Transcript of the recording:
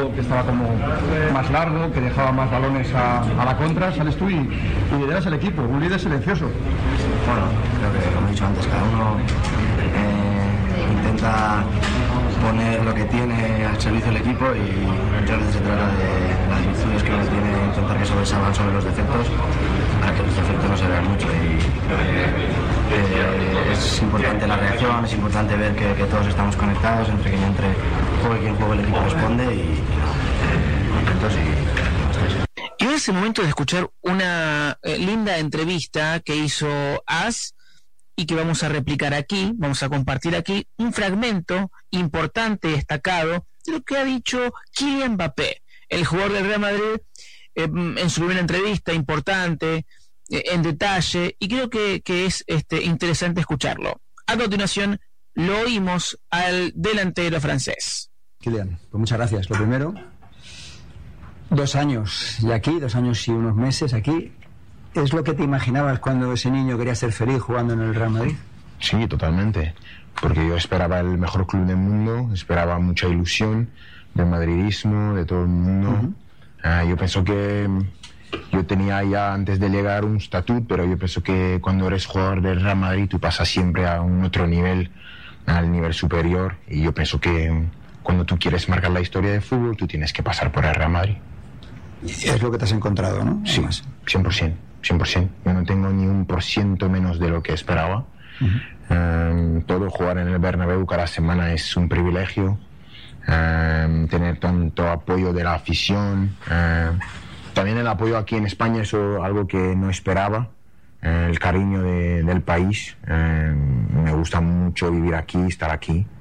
lado que estaba como más largo, que dejaba más balones a la contra, sales tú y lideras el equipo, un líder silencioso. Bueno, creo que como he dicho antes, cada uno intenta poner lo que tiene al servicio del equipo y muchas veces se trata de las virtudes que uno tiene, intentar que sobresalgan sobre los defectos para que los defectos no se vean mucho. Es importante la reacción, es importante ver que todos estamos conectados, entre quien juegue quien juegue, el equipo responde y contentos y ahora es el momento de escuchar una linda entrevista que hizo As y que vamos a replicar aquí, vamos a compartir aquí un fragmento importante, destacado, de lo que ha dicho Kylian Mbappé, el jugador del Real Madrid, en su primera entrevista, importante, en detalle, y creo que es interesante escucharlo. A continuación, lo oímos al delantero francés. Kylian, pues muchas gracias. Lo primero, 2 años y aquí, 2 años y unos meses aquí. ¿Es lo que te imaginabas cuando ese niño quería ser feliz jugando en el Real Madrid? Sí, totalmente, porque yo esperaba el mejor club del mundo, esperaba mucha ilusión del madridismo, de todo el mundo. Yo pienso que yo tenía ya antes de llegar un estatus, pero yo pienso que cuando eres jugador del Real Madrid tú pasas siempre a un otro nivel, al nivel superior, y yo pienso que cuando tú quieres marcar la historia de fútbol tú tienes que pasar por el Real Madrid. Es lo que te has encontrado, ¿no? Sí, 100%. Yo no tengo ni 1% menos de lo que esperaba. Todo jugar en el Bernabéu cada semana es un privilegio. Tener tanto apoyo de la afición. También el apoyo aquí en España es algo que no esperaba. El cariño del país. Me gusta mucho vivir aquí, estar aquí.